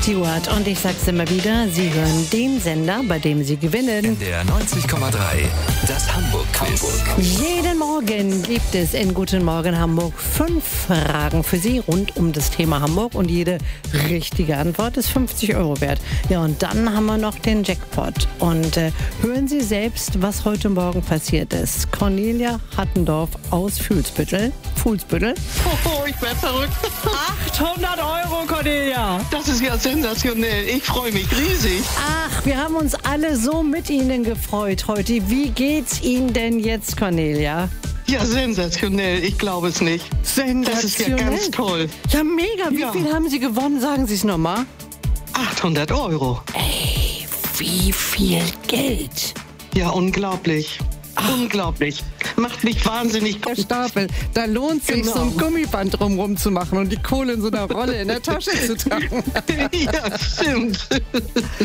Stewart. Und ich sag's immer wieder, Sie hören den Sender, bei dem Sie gewinnen. In der 90,3, das Hamburg-Quiz. Jeden Morgen gibt es in Guten Morgen Hamburg 5 Fragen für Sie rund um das Thema Hamburg. Und jede richtige Antwort ist 50 Euro wert. Ja, und dann haben wir noch den Jackpot. Und hören Sie selbst, was heute Morgen passiert ist. Cornelia Hattendorf aus Fuhlsbüttel. Oh, ich werde verrückt. 800 Euro, Cornelia. Das ist ja sensationell. Ich freue mich riesig. Ach, wir haben uns alle so mit Ihnen gefreut heute. Wie geht's Ihnen denn jetzt, Cornelia? Ja, sensationell. Ich glaube es nicht. Sensationell. Das ist ja ganz toll. Ja, mega. Wie Ja. viel haben Sie gewonnen? Sagen Sie es nochmal. 800 Euro. Ey, wie viel Geld. Ja, unglaublich. Unglaublich. Macht mich wahnsinnig. Der Stapel, da lohnt sich Genau. so ein Gummiband drumherum zu machen und die Kohle in so einer Rolle in der Tasche zu tragen. Ja, stimmt.